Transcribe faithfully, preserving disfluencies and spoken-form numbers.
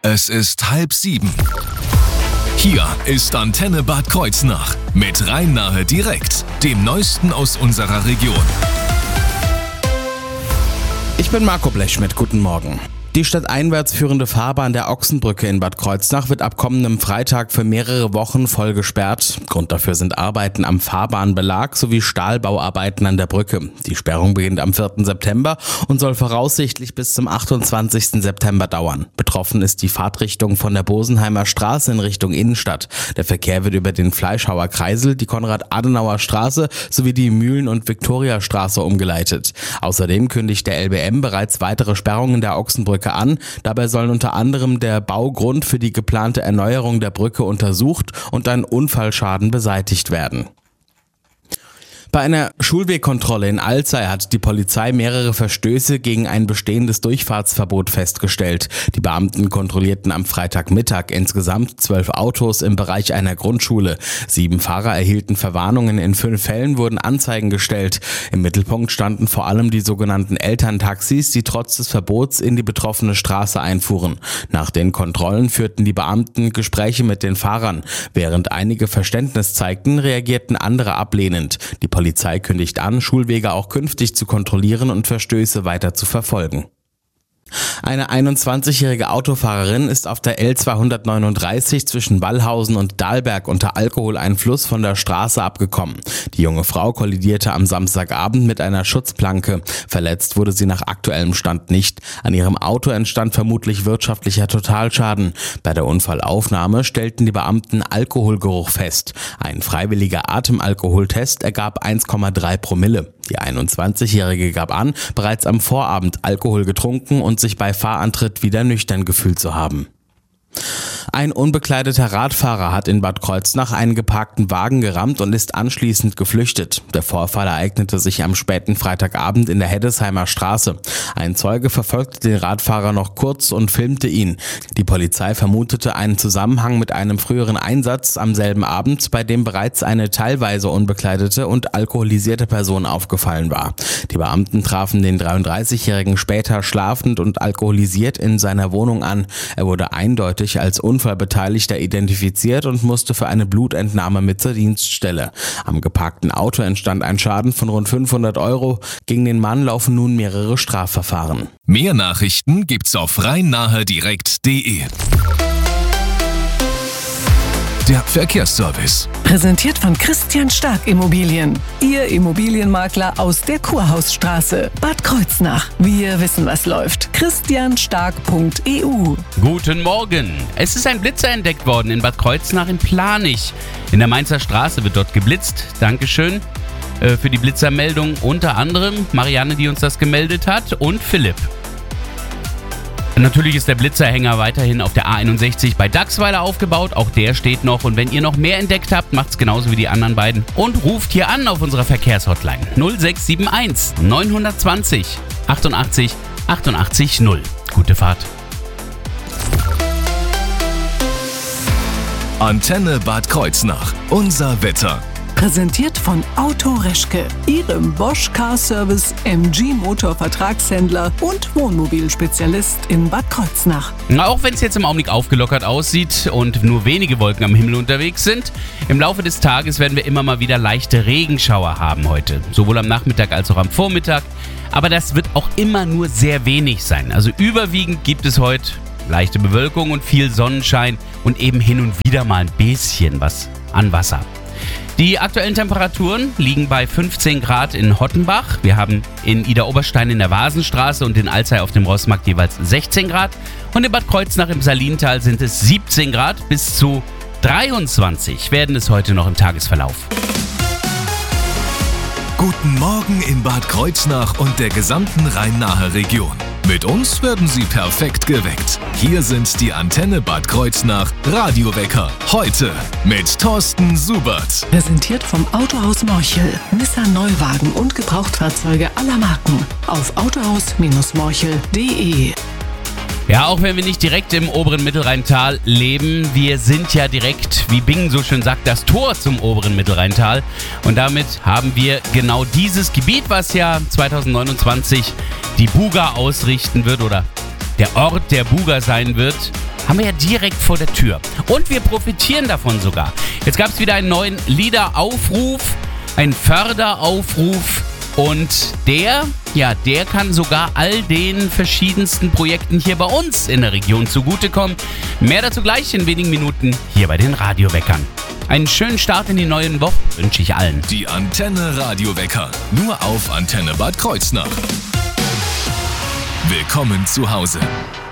Es ist halb sieben. Hier ist Antenne Bad Kreuznach mit Rhein-Nahe direkt, dem Neuesten aus unserer Region. Ich bin Marco Blechschmidt, guten Morgen. Die stadteinwärts führende Fahrbahn der Ochsenbrücke in Bad Kreuznach wird ab kommendem Freitag für mehrere Wochen voll gesperrt. Grund dafür sind Arbeiten am Fahrbahnbelag sowie Stahlbauarbeiten an der Brücke. Die Sperrung beginnt am vierten September und soll voraussichtlich bis zum achtundzwanzigsten September dauern. Betroffen ist die Fahrtrichtung von der Bosenheimer Straße in Richtung Innenstadt. Der Verkehr wird über den Fleischhauer Kreisel, die Konrad-Adenauer Straße sowie die Mühlen- und Viktoriastraße umgeleitet. Außerdem kündigt der L B M bereits weitere Sperrungen der Ochsenbrücke an. Dabei sollen unter anderem der Baugrund für die geplante Erneuerung der Brücke untersucht und ein Unfallschaden beseitigt werden. Bei einer Schulwegkontrolle in Alzey hat die Polizei mehrere Verstöße gegen ein bestehendes Durchfahrtsverbot festgestellt. Die Beamten kontrollierten am Freitagmittag insgesamt zwölf Autos im Bereich einer Grundschule. Sieben Fahrer erhielten Verwarnungen, in fünf Fällen wurden Anzeigen gestellt. Im Mittelpunkt standen vor allem die sogenannten Elterntaxis, die trotz des Verbots in die betroffene Straße einfuhren. Nach den Kontrollen führten die Beamten Gespräche mit den Fahrern. Während einige Verständnis zeigten, reagierten andere ablehnend. Die Die Polizei kündigt an, Schulwege auch künftig zu kontrollieren und Verstöße weiter zu verfolgen. Eine einundzwanzigjährige Autofahrerin ist auf der L zweihundertneununddreißig zwischen Wallhausen und Dahlberg unter Alkoholeinfluss von der Straße abgekommen. Die junge Frau kollidierte am Samstagabend mit einer Schutzplanke. Verletzt wurde sie nach aktuellem Stand nicht. An ihrem Auto entstand vermutlich wirtschaftlicher Totalschaden. Bei der Unfallaufnahme stellten die Beamten Alkoholgeruch fest. Ein freiwilliger Atemalkoholtest ergab eins Komma drei Promille. Die einundzwanzigjährige gab an, bereits am Vorabend Alkohol getrunken und sich bei Fahrantritt wieder nüchtern gefühlt zu haben. Ein unbekleideter Radfahrer hat in Bad Kreuznach einen geparkten Wagen gerammt und ist anschließend geflüchtet. Der Vorfall ereignete sich am späten Freitagabend in der Heddesheimer Straße. Ein Zeuge verfolgte den Radfahrer noch kurz und filmte ihn. Die Polizei vermutete einen Zusammenhang mit einem früheren Einsatz am selben Abend, bei dem bereits eine teilweise unbekleidete und alkoholisierte Person aufgefallen war. Die Beamten trafen den dreiunddreißigjährigen später schlafend und alkoholisiert in seiner Wohnung an. Er wurde eindeutig als Unfallbeteiligter identifiziert und musste für eine Blutentnahme mit zur Dienststelle. Am geparkten Auto entstand ein Schaden von rund fünfhundert Euro. Gegen den Mann laufen nun mehrere Strafverfahren. Mehr Nachrichten gibt's auf rhein-nahe direkt punkt de. Der Verkehrsservice. Präsentiert von Christian Stark Immobilien. Ihr Immobilienmakler aus der Kurhausstraße, Bad Kreuznach. Wir wissen, was läuft. christian stark punkt e u. Guten Morgen. Es ist ein Blitzer entdeckt worden in Bad Kreuznach in Planich. In der Mainzer Straße wird dort geblitzt. Dankeschön äh, für die Blitzermeldung. Unter anderem Marianne, die uns das gemeldet hat, und Philipp. Natürlich ist der Blitzerhänger weiterhin auf der A einundsechzig bei Dachsweiler aufgebaut. Auch der steht noch. Und wenn ihr noch mehr entdeckt habt, macht's genauso wie die anderen beiden. Und ruft hier an auf unserer Verkehrshotline null sechs sieben eins neun zwei null achtundachtzig achtundachtzig null. Gute Fahrt. Antenne Bad Kreuznach. Unser Wetter. Präsentiert von Auto Reschke, Ihrem Bosch Car Service, M G Motor Vertragshändler und Wohnmobilspezialist in Bad Kreuznach. Auch wenn es jetzt im Augenblick aufgelockert aussieht und nur wenige Wolken am Himmel unterwegs sind, im Laufe des Tages werden wir immer mal wieder leichte Regenschauer haben heute. Sowohl am Nachmittag als auch am Vormittag. Aber das wird auch immer nur sehr wenig sein. Also überwiegend gibt es heute leichte Bewölkung und viel Sonnenschein und eben hin und wieder mal ein bisschen was an Wasser. Die aktuellen Temperaturen liegen bei fünfzehn Grad in Hottenbach. Wir haben in Idar-Oberstein in der Vasenstraße und in Alzey auf dem Rossmarkt jeweils sechzehn Grad. Und in Bad Kreuznach im Salintal sind es siebzehn Grad. Bis zu dreiundzwanzig werden es heute noch im Tagesverlauf. Guten Morgen in Bad Kreuznach und der gesamten Rhein-Nahe Region. Mit uns werden Sie perfekt geweckt. Hier sind die Antenne Bad Kreuznach Radiowecker. Heute mit Thorsten Subert. Präsentiert vom Autohaus Morchel. Nissan Neuwagen und Gebrauchtfahrzeuge aller Marken. Auf autohaus morchel punkt de. Ja, auch wenn wir nicht direkt im oberen Mittelrheintal leben, wir sind ja direkt, wie Bingen so schön sagt, das Tor zum oberen Mittelrheintal. Und damit haben wir genau dieses Gebiet, was ja zweitausendneunundzwanzig die Buga ausrichten wird oder der Ort der Buga sein wird, haben wir ja direkt vor der Tür. Und wir profitieren davon sogar. Jetzt gab es wieder einen neuen Liederaufruf, einen Förderaufruf. Und der, ja, der kann sogar all den verschiedensten Projekten hier bei uns in der Region zugutekommen. Mehr dazu gleich in wenigen Minuten hier bei den Radioweckern. Einen schönen Start in die neue Woche wünsche ich allen. Die Antenne Radiowecker, nur auf Antenne Bad Kreuznach. Willkommen zu Hause.